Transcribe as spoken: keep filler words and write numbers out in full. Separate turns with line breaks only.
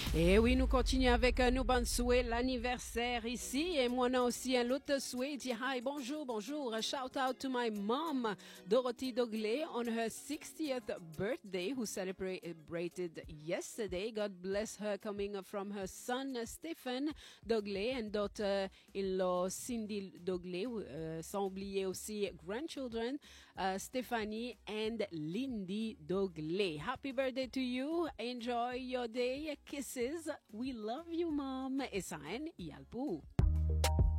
Et oui, nous continuons avec un nous bon souhait l'anniversaire ici. Et moi, non aussi un autre souhait. Dit hi, bonjour, bonjour. A shout out to my mom, Dorothy Dogley, on her sixtieth birthday, who celebrated yesterday. God bless her, coming from her son, Stephen Dogley, and daughter-in-law, Cindy Dogley. Uh, sans oublier aussi grandchildren, uh, Stephanie and Lindy Dogley. Happy birthday to you. Enjoy your day. Kisses. We love you, Mom. Et ça, y a le pou.